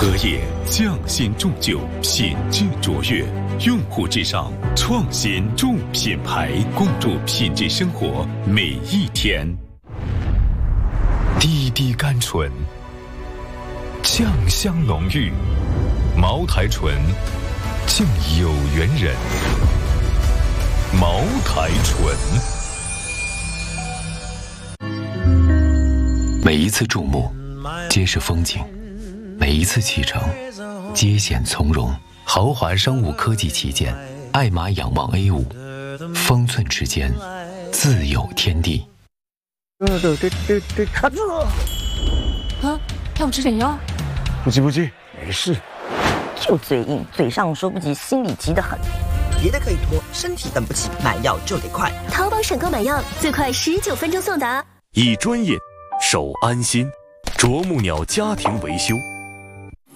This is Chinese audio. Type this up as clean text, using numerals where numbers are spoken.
荷叶匠心铸就，品质卓越，用户至上，创新助品牌，共筑品质生活每一天。滴滴甘醇，酱香浓郁，茅台醇，敬有缘人。茅台醇。每一次注目，皆是风景；每一次启程，皆显从容。豪华商务科技旗舰，爱玛仰望 A5，方寸之间，自有天地。 卡住了！ 啊，要吃点药？ 不急，没事。 就嘴硬，嘴上说不急，心里急得很。 别的可以拖，身体等不起，买药就得快。 淘宝省购买药，最快19分钟送达。 以专业守安心，啄木鸟家庭维修。